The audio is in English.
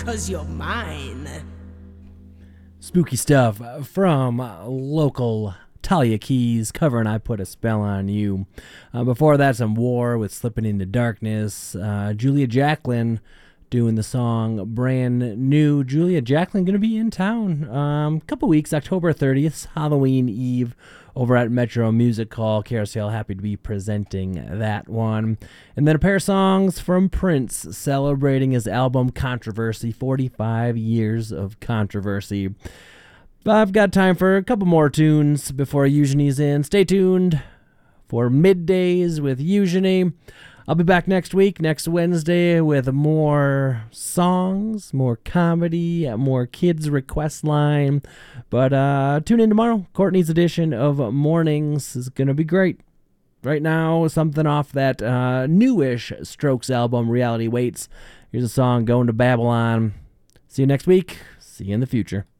'cause you're mine. Spooky stuff from local Talia Keys covering I Put a Spell on You. Before that, some War with Slipping into Darkness. Julia Jacklin doing the song Brand New. Julia Jacklin going to be in town a couple weeks, October 30th, Halloween Eve, over at Metro Music Hall. Carousel, happy to be presenting that one. And then a pair of songs from Prince celebrating his album Controversy, 45 years of controversy. I've got time for a couple more tunes before Eugenie's in. Stay tuned for Middays with Eugenie. I'll be back next week, next Wednesday, with more songs, more comedy, more kids' request line. But tune in tomorrow. Courtney's edition of Mornings is going to be great. Right now, something off that newish Strokes album, Reality Waits. Here's a song, Going to Babylon. See you next week. See you in the future.